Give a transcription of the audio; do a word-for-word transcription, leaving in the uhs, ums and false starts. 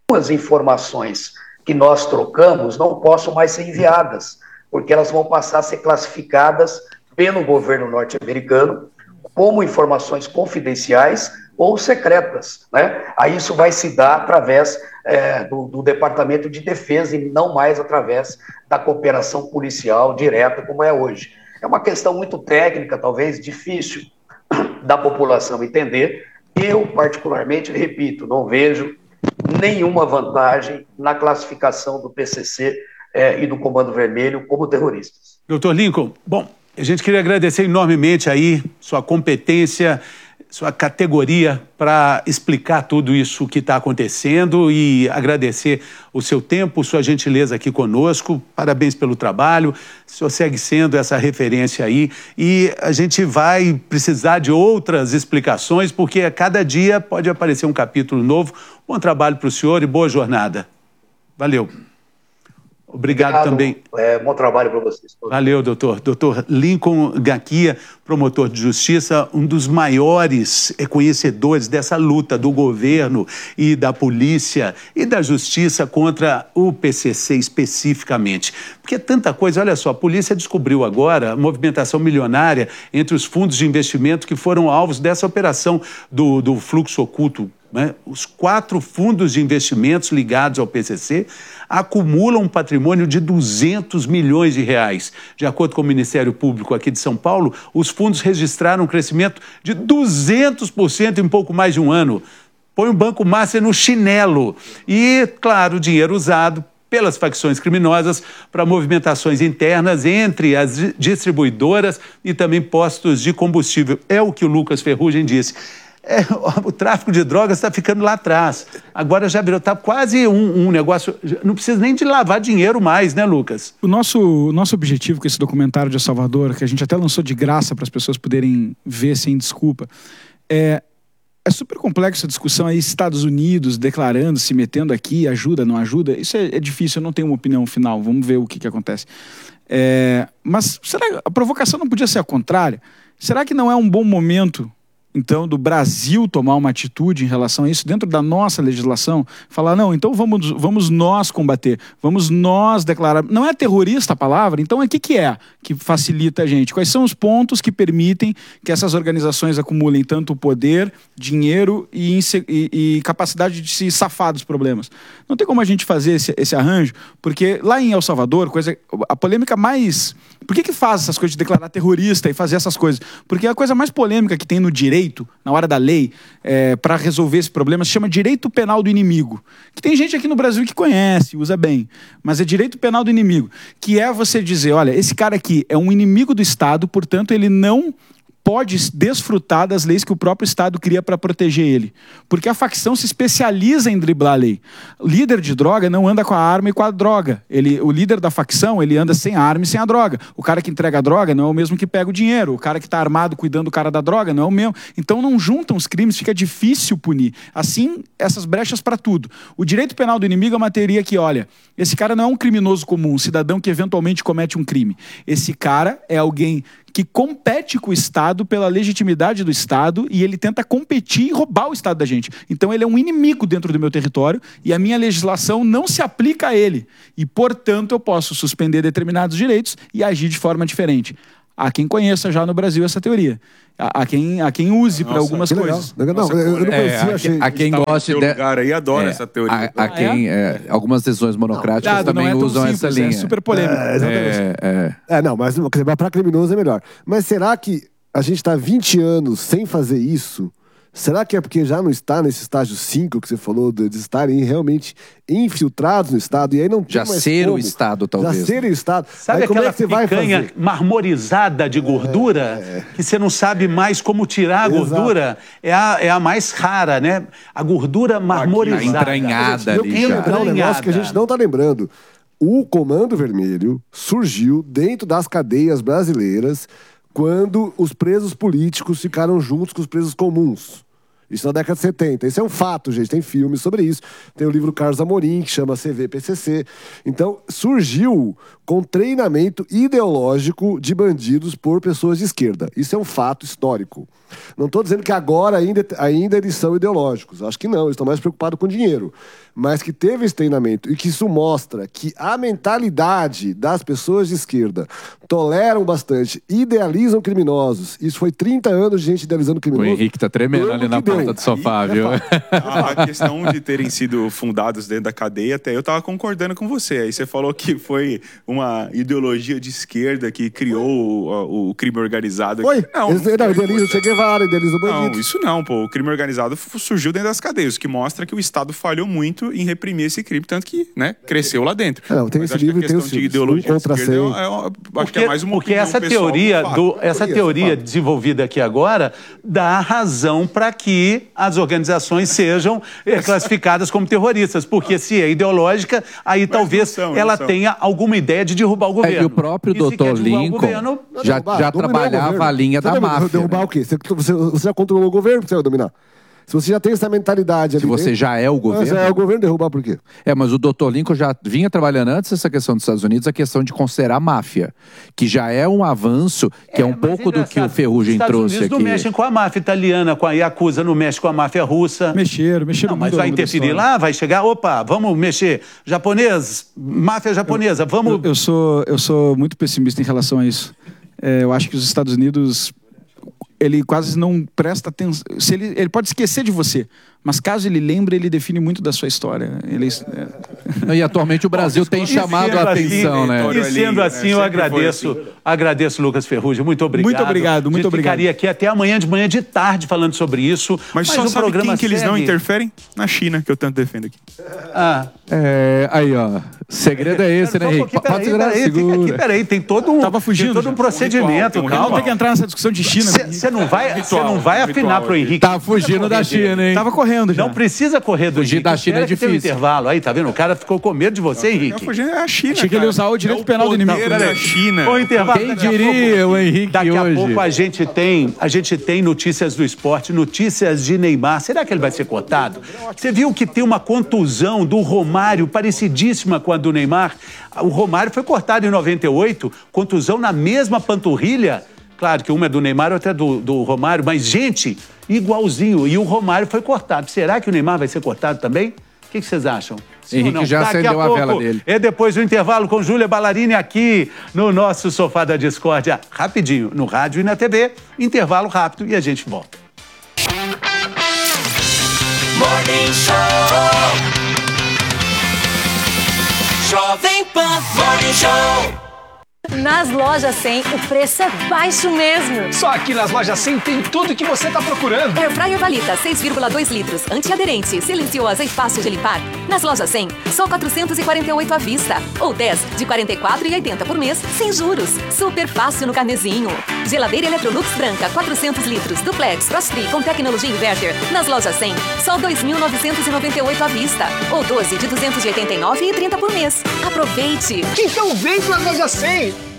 as informações que nós trocamos não possam mais ser enviadas, porque elas vão passar a ser classificadas pelo governo norte-americano como informações confidenciais ou secretas, né? Aí isso vai se dar através é, do, do Departamento de Defesa e não mais através da cooperação policial direta como é hoje. É uma questão muito técnica, talvez difícil da população entender. Eu, particularmente, repito, não vejo nenhuma vantagem na classificação do P C C é, e do Comando Vermelho como terroristas. Doutor Lincoln, bom, a gente queria agradecer enormemente aí sua competência, sua categoria para explicar tudo isso que está acontecendo e agradecer o seu tempo, sua gentileza aqui conosco. Parabéns pelo trabalho. O senhor segue sendo essa referência aí e a gente vai precisar de outras explicações porque a cada dia pode aparecer um capítulo novo. Bom trabalho para o senhor e boa jornada. Valeu. Obrigado, Obrigado também. É, bom trabalho para vocês. Valeu, doutor. Doutor Lincoln Gaquia, promotor de justiça, um dos maiores conhecedores dessa luta do governo e da polícia e da justiça contra o P C C especificamente. Porque é tanta coisa, olha só, a polícia descobriu agora a movimentação milionária entre os fundos de investimento que foram alvos dessa operação do, do fluxo oculto. Né? Os quatro fundos de investimentos ligados ao P C C acumulam um patrimônio de duzentos milhões de reais. De acordo com o Ministério Público aqui de São Paulo, os fundos registraram um crescimento de duzentos por cento em pouco mais de um ano. Põe o Banco Master no chinelo. E, claro, dinheiro usado pelas facções criminosas para movimentações internas entre as distribuidoras e também postos de combustível. É o que o Lucas Ferrugem disse. É, o tráfico de drogas está ficando lá atrás. Agora já virou, está quase um, um negócio... Não precisa nem de lavar dinheiro mais, né, Lucas? O nosso, o nosso objetivo com esse documentário de El Salvador, que a gente até lançou de graça para as pessoas poderem ver sem desculpa, é, é super complexo a discussão aí, Estados Unidos declarando, se metendo aqui, ajuda, não ajuda. Isso é, é difícil, eu não tenho uma opinião final. Vamos ver o que, que acontece. É, mas será que a provocação não podia ser a contrária? Será que não é um bom momento... então, do Brasil tomar uma atitude em relação a isso, dentro da nossa legislação, falar, não, então vamos, vamos nós combater, vamos nós declarar. Não é terrorista a palavra? Então, o que, que é que facilita a gente? Quais são os pontos que permitem que essas organizações acumulem tanto poder, dinheiro e, e, e capacidade de se safar dos problemas? Não tem como a gente fazer esse, esse arranjo, porque lá em El Salvador, coisa, a polêmica mais... Por que que faz essas coisas de declarar terrorista e fazer essas coisas? Porque a coisa mais polêmica que tem no direito, na hora da lei, é, para resolver esse problema, se chama direito penal do inimigo. Que tem gente aqui no Brasil que conhece, usa bem, mas é direito penal do inimigo. Que é você dizer, olha, esse cara aqui é um inimigo do Estado, portanto ele não... pode desfrutar das leis que o próprio Estado cria para proteger ele. Porque a facção se especializa em driblar a lei. O líder de droga não anda com a arma e com a droga. Ele, o líder da facção, ele anda sem a arma e sem a droga. O cara que entrega a droga não é o mesmo que pega o dinheiro. O cara que está armado cuidando do cara da droga não é o mesmo. Então não juntam os crimes, fica difícil punir. Assim, essas brechas para tudo. O direito penal do inimigo é uma teoria que, olha, esse cara não é um criminoso comum, um cidadão que eventualmente comete um crime. Esse cara é alguém que compete com o Estado pela legitimidade do Estado e ele tenta competir e roubar o Estado da gente. Então ele é um inimigo dentro do meu território e a minha legislação não se aplica a ele. E, portanto, eu posso suspender determinados direitos e agir de forma diferente. Há quem conheça já no Brasil essa teoria. Há quem, há quem use para algumas coisas. Não, não, eu não conhecia, é, achei... A quem gosta de... lugar aí adora é, essa teoria. A, a quem, é, algumas decisões monocráticas não, também não é usam simples, essa linha. É super polêmico. É, exatamente. É, é. é não, mas para criminoso é melhor. Mas será que a gente está vinte anos sem fazer isso? Será que é porque já não está nesse estágio cinco que você falou, de, de estarem realmente infiltrados no Estado e aí não tem já mais ser como. o Estado, talvez. Já ser o Estado. Sabe aí, como aquela é que você vai picanha fazer? marmorizada de gordura, é... que você não sabe mais como tirar a gordura? É a, é a mais rara, né? A gordura marmorizada. Entranhada eu ali queria já. lembrar um negócio que a gente não está lembrando. O Comando Vermelho surgiu dentro das cadeias brasileiras quando os presos políticos ficaram juntos com os presos comuns. Isso na década de setenta. Isso é um fato, gente. Tem filme sobre isso. Tem o livro Carlos Amorim, que chama C V P C C. Então, surgiu com treinamento ideológico de bandidos por pessoas de esquerda. Isso é um fato histórico. Não estou dizendo que agora ainda, ainda eles são ideológicos. Acho que não, eles estão mais preocupados com dinheiro. Mas que teve esse treinamento e que isso mostra que a mentalidade das pessoas de esquerda toleram bastante, idealizam criminosos. Isso foi trinta anos de gente idealizando criminosos. O Henrique tá tremendo ali na ponta do sofá, viu? A questão de terem sido fundados dentro da cadeia, até eu tava concordando com você. Aí você falou que foi uma ideologia de esquerda que criou o, o crime organizado. Foi? Não, Eles, não, idealizam o Che Guevara, idealizam o bandido. Não, isso não, pô. O crime organizado surgiu dentro das cadeias, o que mostra que o Estado falhou muito em reprimir esse crime, tanto que, né, cresceu lá dentro. Não, tem Mas esse acho livro que e a tem questão os de ideologia de contra esquerda é, é, é, acho porque, que é mais uma porque opinião essa pessoal teoria, do do, fato. essa teoria desenvolvida aqui agora dá razão para que as organizações sejam é, classificadas como terroristas, porque se é ideológica, aí Mas talvez são, ela tenha alguma ideia de derrubar o governo. É, e o próprio doutor Lincoln governo, já, derrubar, já trabalhava a linha da máfia. Derrubar né? o quê? Você, você, você já controlou o governo, você vai dominar. Se você já tem essa mentalidade ali Se você dentro, já é o governo... Já é o governo, derrubar por quê? É, mas o doutor Lincoln já vinha trabalhando antes dessa questão dos Estados Unidos, a questão de considerar a máfia, que já é um avanço, que é, é um pouco do que o Ferrugem trouxe aqui. Os Estados Unidos não mexem com a máfia italiana, com a Yakuza, não mexe com a máfia russa. Mexeram, mexeram não, mas vai interferir lá, vai chegar, opa, vamos mexer. Japonês, máfia japonesa, vamos... Eu, eu, sou, eu sou muito pessimista em relação a isso. É, eu acho que os Estados Unidos... ele quase não presta atenção. Se ele, ele pode esquecer de você, mas caso ele lembre, ele define muito da sua história. Ele, é... E atualmente o Brasil tem chamado a atenção, assim, né? E sendo assim, né? eu agradeço, assim. agradeço, Lucas Ferrugem. Muito obrigado. Muito obrigado, muito obrigado. ficaria aqui até amanhã de manhã de tarde falando sobre isso. Mas, mas só sabe programa quem que eles não interferem? Na China, que eu tanto defendo aqui. Ah. É, aí, ó. O segredo é esse, né, Henrique? Um Pode segurar, peraí, segura. Fica aqui, peraí, tem todo um, Tava fugindo, tem todo um procedimento, um calma. Não tem que entrar nessa discussão de China. Você não vai, cê não vai afinar pro Henrique. Tá fugindo da China, hein? Tava correndo já. Não precisa correr do Fugir Henrique. da China é difícil. Tem um intervalo aí, tá vendo? O cara ficou com medo de você, Henrique. Fugir é a China, Achei que ele ia usar o direito penal do inimigo. Da China. O intervalo. Quem diria o Henrique Daqui a hoje? pouco a gente tem, a gente tem notícias do esporte, notícias de Neymar. Será que ele vai ser cotado? Você viu que tem uma contusão do Romário parecidíssima com a do Neymar? O Romário foi cortado em noventa e oito, contusão na mesma panturrilha. Claro que uma é do Neymar, outra é do, do Romário, mas, gente, igualzinho. E o Romário foi cortado. Será que o Neymar vai ser cortado também? O que, que vocês acham? Sim Henrique já Daqui acendeu a, a, pouco, vela dele. É depois do intervalo com Júlia Ballarini aqui no nosso Sofá da Discórdia. Rapidinho, no rádio e na T V. Intervalo rápido e a gente volta. Morning Show. Jovem Pan Morning Show. Nas lojas cem, o preço é baixo mesmo. Só aqui nas lojas cem tem tudo que você tá procurando. Air Fryer Valita, seis vírgula dois litros, antiaderente, silenciosa e fácil de limpar. Nas lojas cem, só quatrocentos e quarenta e oito à vista. Ou dez de quarenta e quatro reais e oitenta por mês, sem juros. Super fácil no carnezinho. Geladeira Electrolux branca, quatrocentos litros, duplex, frost-free com tecnologia inverter. Nas lojas cem, só dois mil novecentos e noventa e oito à vista. Ou doze de duzentos e oitenta e nove reais e trinta por mês. Aproveite! Então vem para as lojas cem!